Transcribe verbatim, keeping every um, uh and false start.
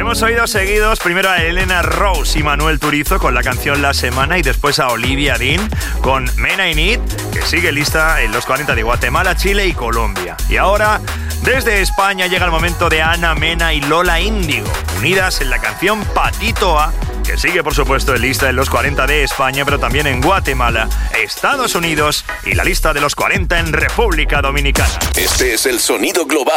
hemos oído seguidos primero a Elena Rose y Manuel Turizo con la canción La Semana y después a Olivia Dean con Men I Need, que sigue lista en los cuarenta de Guatemala, Chile y Colombia. Y ahora, desde España llega el momento de Ana Mena y Lola Índigo, unidas en la canción Patito A, que sigue por supuesto en lista en los cuarenta de España, pero también en Guatemala, Estados Unidos y la lista de los cuarenta en República Dominicana. Este es el sonido global.